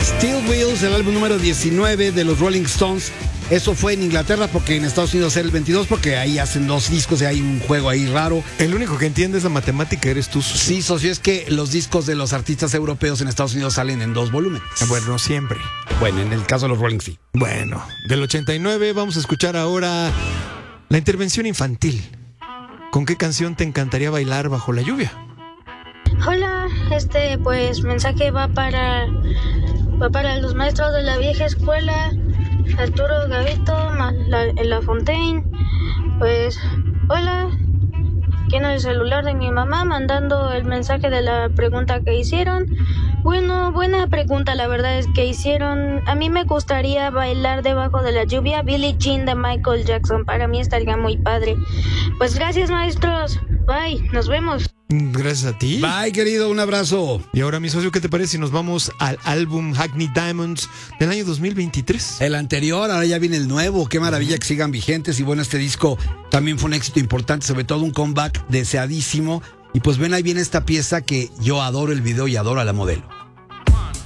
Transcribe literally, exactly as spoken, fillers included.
Steel Wheels, el álbum número diecinueve de los Rolling Stones. Eso fue en Inglaterra, porque en Estados Unidos era el veintidós, porque ahí hacen dos discos y hay un juego ahí raro. El único que entiende esa matemática eres tú, socio. Sí, socio, es que los discos de los artistas europeos en Estados Unidos salen en dos volúmenes. Bueno, no siempre. Bueno, en el caso de los Rolling sí. Bueno, del ochenta y nueve vamos a escuchar ahora la intervención infantil. ¿Con qué canción te encantaría bailar bajo la lluvia? Hola, este pues mensaje va para va para los maestros de la vieja escuela, Arturo Gavito, la, la Fontaine. Pues hola, tiene el celular de mi mamá mandando el mensaje de la pregunta que hicieron. Bueno, buena pregunta, la verdad es que hicieron. A mí me gustaría bailar debajo de la lluvia Billie Jean de Michael Jackson. Para mí estaría muy padre. Pues gracias, maestros. Bye, nos vemos. Gracias a ti. Bye, querido, un abrazo. Y ahora, mi socio, ¿qué te parece si nos vamos al álbum Hackney Diamonds del año dos mil veintitrés? El anterior, ahora ya viene el nuevo. Qué maravilla que sigan vigentes. Y bueno, este disco también fue un éxito importante, sobre todo un comeback deseadísimo. Y pues ven, ahí viene esta pieza que yo adoro el video y adoro a la modelo.